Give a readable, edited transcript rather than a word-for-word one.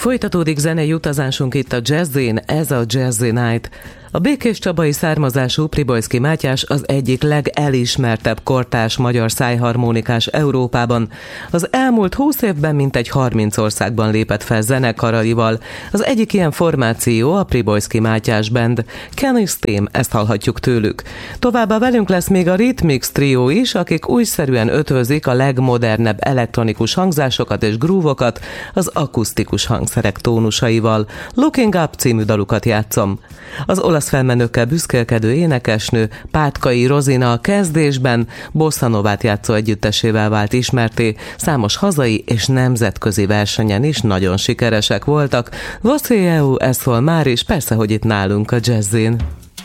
Folytatódik zenei utazásunk itt a Jazzin, ez a Jazzy Night. A békéscsabai származású Pribojszky Mátyás az egyik legelismertebb kortárs magyar szájharmonikás Európában. Az elmúlt 20 évben mintegy 30 országban lépett fel zenekaraival. Az egyik ilyen formáció a Pribojszky Mátyás Band. Kenny's Team, ezt hallhatjuk tőlük. Továbbá velünk lesz még a Rhythmix Trio is, akik újszerűen ötvözik a legmodernebb elektronikus hangzásokat és groovokat az akusztikus hangszerek tónusaival. Looking Up című dalukat játszom. Az olasz felmenőkkel büszkélkedő énekesnő Pátkai Rozina a kezdésben bossa-novát játszó együttesével vált ismertté, számos hazai és nemzetközi versenyen is nagyon sikeresek voltak. Voszéjeu, ez szól már is, persze, hogy itt nálunk a Jazzin.